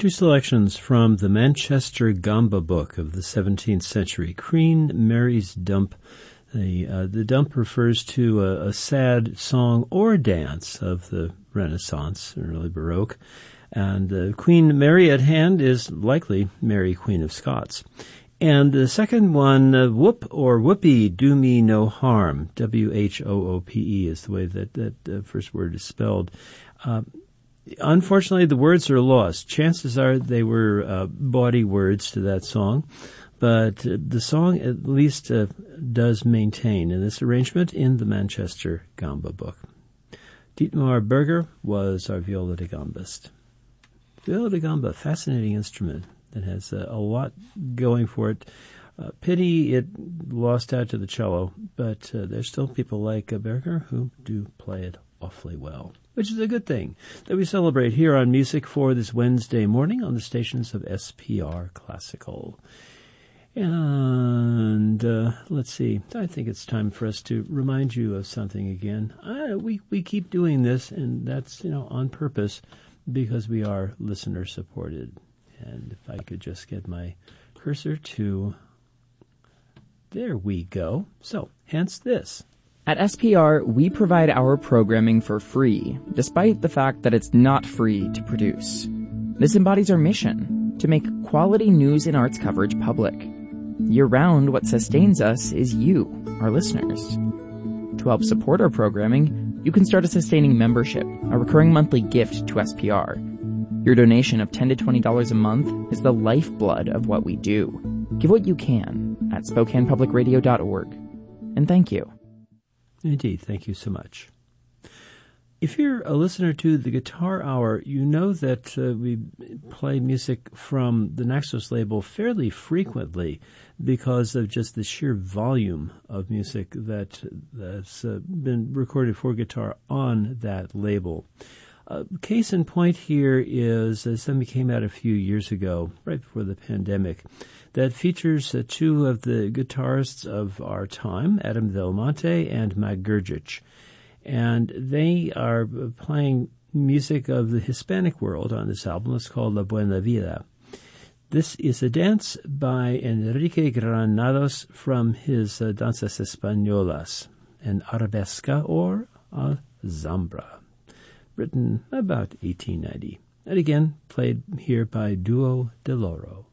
Two selections from the Manchester Gamba book of the 17th century, Queen Mary's Dump. The dump refers to a sad song or dance of the Renaissance, early Baroque, and Queen Mary at hand is likely Mary, Queen of Scots. And the second one, Whoop or Whoopee, Do Me No Harm, W-H-O-O-P-E is the way that first word is spelled. Unfortunately, the words are lost. Chances are they were bawdy words to that song, but the song at least does maintain in this arrangement in the Manchester Gamba book. Dietmar Berger was our viola da gambist. Viola da gamba, fascinating instrument that has a lot going for it. Pity it lost out to the cello, but there's still people like Berger who do play it awfully well, which is a good thing that we celebrate here on Music for this Wednesday morning on the stations of SPR Classical. And let's see, I think it's time for us to remind you of something again. We keep doing this, and that's, on purpose, because we are listener supported. And if I could just get my cursor to, there we go. So, hence this. At SPR, we provide our programming for free, despite the fact that it's not free to produce. This embodies our mission, to make quality news and arts coverage public. Year-round, what sustains us is you, our listeners. To help support our programming, you can start a sustaining membership, a recurring monthly gift to SPR. Your donation of $10 to $20 a month is the lifeblood of what we do. Give what you can at SpokanePublicRadio.org. And thank you. Indeed, thank you so much. If you're a listener to the Guitar Hour, you know that we play music from the Naxos label fairly frequently because of just the sheer volume of music that's been recorded for guitar on that label. Case in point here is something came out a few years ago, right before the pandemic, that features two of the guitarists of our time, Adam Del Monte and Mag Gurgic. And they are playing music of the Hispanic world on this album. It's called La Buena Vida. This is a dance by Enrique Granados from his Danzas Españolas, an arabesca or a zambra, written about 1890. And again, played here by Duo de Loro.